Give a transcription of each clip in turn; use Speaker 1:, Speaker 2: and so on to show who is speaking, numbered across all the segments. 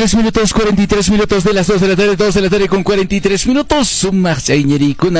Speaker 1: 43 minutos de las 2 de la tarde, 2 de la tarde con 43 minutos. Suma Chainericuna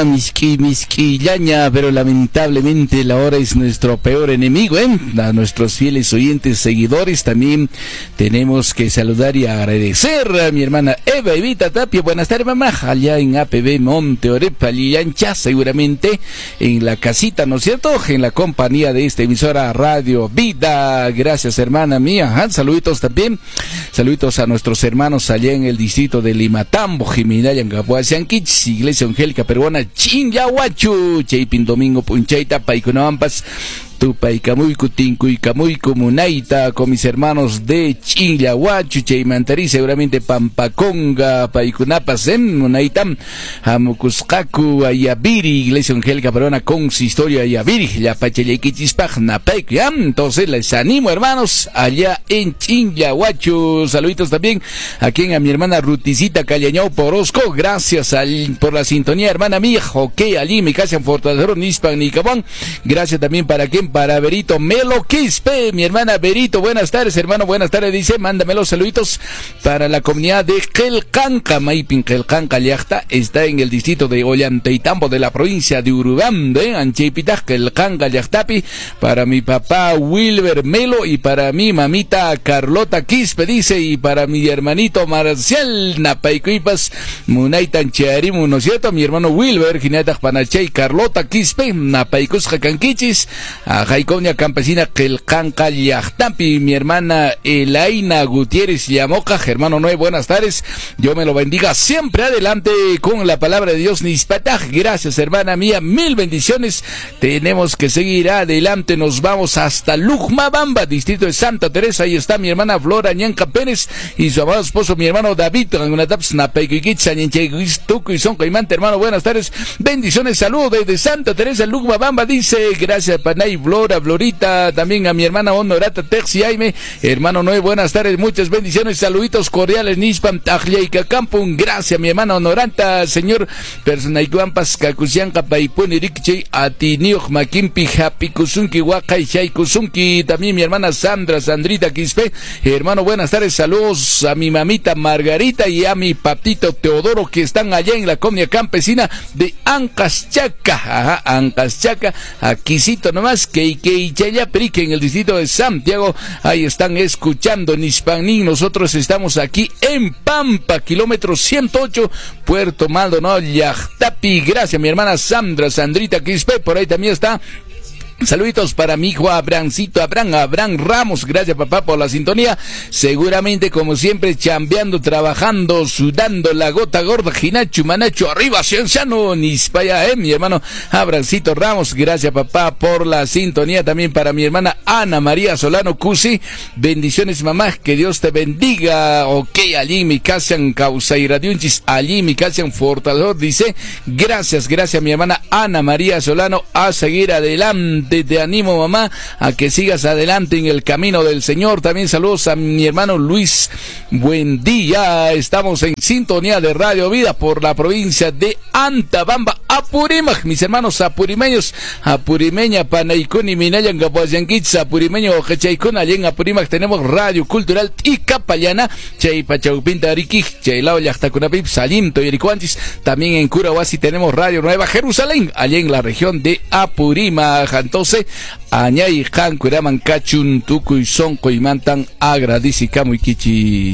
Speaker 1: miski llaña, pero lamentablemente la hora es nuestro peor enemigo, A nuestros fieles oyentes, seguidores, también tenemos que saludar y agradecer a mi hermana Eva Evita Tapia. Buenas tardes, mamá. Allá en APB Monte Orepa, Lillancha, seguramente en la casita, ¿no es cierto? En la compañía de esta emisora Radio Vida. Gracias, hermana mía. Saluditos también. Saluditos a nuestros hermanos allá en el distrito de Limatambo, Jiminaya, en Capuazianquich, Iglesia Angélica Peruana, Chinyahuachu, Chaypin Domingo Punchaita, Paiconampas, Tupay Camuy Comunaita, con mis hermanos de Chinyahuachu, Chaymantarí, seguramente Pampaconga, Paicunapas, Munaitam, Amucuscacu, Ayabiri, Iglesia Angélica Peruana, Consistorio Ayabiri, La Pachelequichispaj, Napaicuam. Entonces les animo, hermanos, allá en Chinyahuachu. Saluditos también aquí a mi hermana Ruticita Callañao Porosco, gracias por la sintonía, hermana mía, Joque, allí me casan Fortalecero, Nispan, Nicabón. Gracias también para quien, para Berito Melo Quispe, mi hermana Berito, buenas tardes, hermano, buenas tardes, dice, mándame los saluditos para la comunidad de Quelcanca, Maipin Quelcanca, Llacta, está en el distrito de Ollantaytambo de la provincia de Urubamba, Anchaypita, Quelcanca, Llactapi, para mi papá Wilber Melo y para mi mamita Carlota Quispe, dice, y para mi hermanito Marcial Napaicuipas, Munaitan Chearimu, ¿no es cierto? Mi hermano Wilber, Gineta Panachay, Carlota Quispe, Napaicus Jacanquichis, a Jaiconia Campesina Quelcanca Llactapi, mi hermana Elaina Gutiérrez Yamoca, hermano Noé, buenas tardes, Dios me lo bendiga siempre, adelante con la palabra de Dios, Nispataj, gracias hermana mía, mil bendiciones, tenemos que seguir adelante, nos vamos hasta Lujmabamba, distrito de Santa Teresa, ahí está mi hermana Flora Ñanca Pérez y su amado esposo, mi hermano David, hermano, buenas tardes, bendiciones, saludos desde Santa Teresa, Lujmabamba, dice, gracias Panay, Flora, Florita, también a mi hermana Honorata Texi Jaime, hermano Noé, buenas tardes, muchas bendiciones, saluditos cordiales, Nispam, Tajliaica Campun, gracias mi hermana Honorata, señor Personaiguampas, Kakusianca, Paipuni, Rikche, Atinioj, Makimpi, Happy Kusunki, Wakai, Shai Kusunki, también mi hermana Sandrita Quispe, hermano, buenas tardes, saludos a mi mamita Margarita y a mi papito Teodoro, que están allá en la comunidad campesina de Ancaschaca, Ancaschaca, aquícito nomás, que Chayaperique, en el distrito de Santiago, ahí están escuchando Nispanín, nosotros estamos aquí en Pampa, kilómetro 108, Puerto Maldonado, Llactapi, gracias mi hermana Sandrita Quispe, por ahí también está. Saluditos para mi hijo Abraham Ramos, gracias papá por la sintonía, seguramente como siempre chambeando, trabajando, sudando la gota gorda, Ginachu, Manacho, arriba, Cienciano, Nispaya, mi hermano Abrancito Ramos, gracias papá por la sintonía, también para mi hermana Ana María Solano Cusi, bendiciones mamá, que Dios te bendiga, ok, allí mi casa en Causa y Radiunchis, allí mi casa en Fortalecedor, dice, gracias mi hermana Ana María Solano, a seguir adelante. Te animo mamá a que sigas adelante en el camino del Señor. También saludos a mi hermano Luis, buen día, estamos en sintonía de Radio Vida por la provincia de Antabamba, Apurímac, mis hermanos apurimeños, Apurimeña, Panaicuni, Minayan, Capuazianquitz, Apurimeño, Jechaicuna, allá en Apurímac tenemos Radio Cultural Ticapayana, Chay Pachaupinta Ariqui, Chaylao Llactacunapip, Salim, Toyericuanchis, también en Curahuasi tenemos Radio Nueva Jerusalén, allá en la región de Apurímac. Entonces, Añay, Han, Kuraman, Kachun, Tukuy, Sonko y Mantan, agradece Camuiquichi.